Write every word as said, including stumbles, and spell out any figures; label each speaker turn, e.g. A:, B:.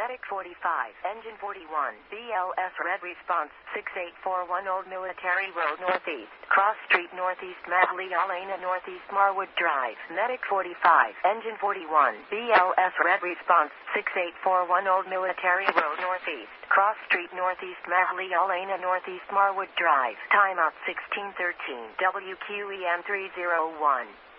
A: Medic forty-five, Engine forty-one, B L S Red Response, six eight four one Old Military Road Northeast, Cross Street Northeast, Mahalia Lane Northeast, Marwood Drive. Medic forty-five, Engine forty-one, B L S Red Response, six eight four one Old Military Road Northeast, Cross Street Northeast, Mahalia Lane Northeast, Marwood Drive. Timeout sixteen thirteen, W Q E M three oh one.